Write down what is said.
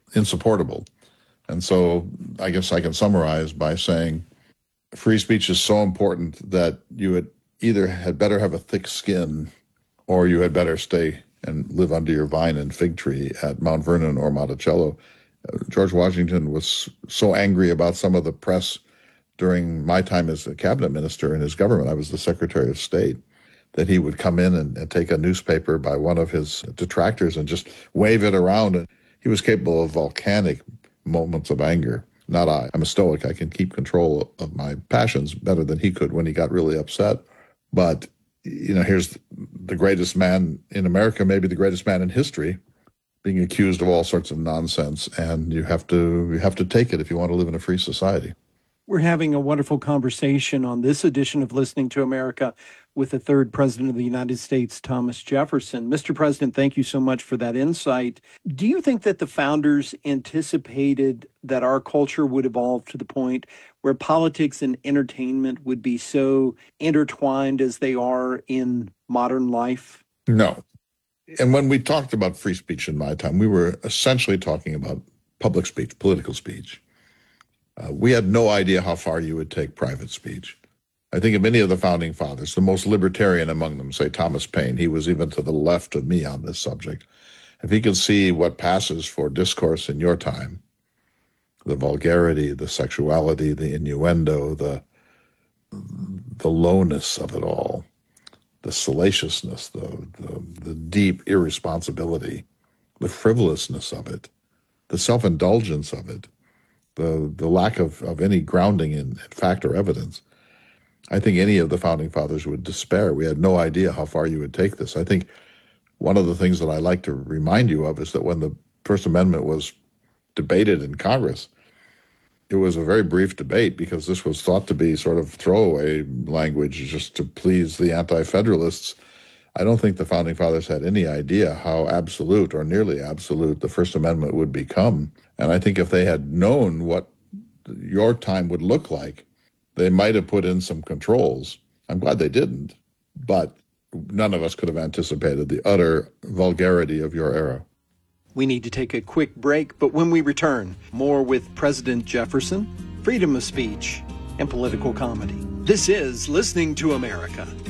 insupportable. And so I guess I can summarize by saying free speech is so important that you had better have a thick skin, or you had better stay and live under your vine and fig tree at Mount Vernon or Monticello. George Washington was so angry about some of the press during my time as a cabinet minister in his government. I was the Secretary of State, that he would come in and take a newspaper by one of his detractors and just wave it around. And he was capable of volcanic moments of anger. Not I. I'm a stoic. I can keep control of my passions better than he could when he got really upset. But, here's the greatest man in America, maybe the greatest man in history, being accused of all sorts of nonsense. And you have to take it if you want to live in a free society. We're having a wonderful conversation on this edition of Listening to America with the third president of the United States, Thomas Jefferson. Mr. President, thank you so much for that insight. Do you think that the founders anticipated that our culture would evolve to the point where politics and entertainment would be so intertwined as they are in modern life? No. And when we talked about free speech in my time, we were essentially talking about public speech, political speech. We had no idea how far you would take private speech. I think of many of the founding fathers, the most libertarian among them, say Thomas Paine, he was even to the left of me on this subject. If he could see what passes for discourse in your time, the vulgarity, the sexuality, the innuendo, the lowness of it all, the salaciousness, the deep irresponsibility, the frivolousness of it, the self-indulgence of it, the lack of any grounding in fact or evidence. I think any of the founding fathers would despair. We had no idea how far you would take this. I think one of the things that I like to remind you of is that when the First Amendment was debated in Congress, it was a very brief debate because this was thought to be sort of throwaway language just to please the anti-federalists. I don't think the founding fathers had any idea how absolute or nearly absolute the First Amendment would become. And I think if they had known what your time would look like, they might have put in some controls. I'm glad they didn't, but none of us could have anticipated the utter vulgarity of your era. We need to take a quick break, but when we return, more with President Jefferson, freedom of speech, and political comedy. This is Listening to America.